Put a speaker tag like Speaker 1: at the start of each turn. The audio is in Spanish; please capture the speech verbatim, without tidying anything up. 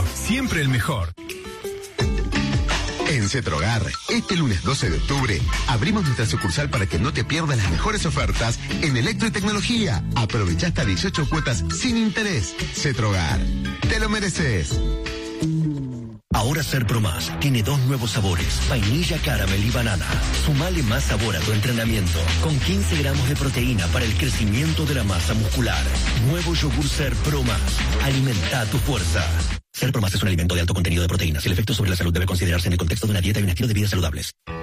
Speaker 1: siempre el mejor.
Speaker 2: En Cetrogar, este lunes doce de octubre, abrimos nuestra sucursal para que no te pierdas las mejores ofertas en electro y tecnología. Aprovecha hasta dieciocho cuotas sin interés. Cetrogar, te lo mereces.
Speaker 3: Ahora Ser Pro Más tiene dos nuevos sabores, vainilla, caramel y banana. Sumale más sabor a tu entrenamiento, con quince gramos de proteína para el crecimiento de la masa muscular. Nuevo yogur Ser Pro Más. Alimenta tu fuerza. Ser Pro Más es un alimento de alto contenido de proteínas. El efecto sobre la salud debe considerarse en el contexto de una dieta y un estilo de vida saludables.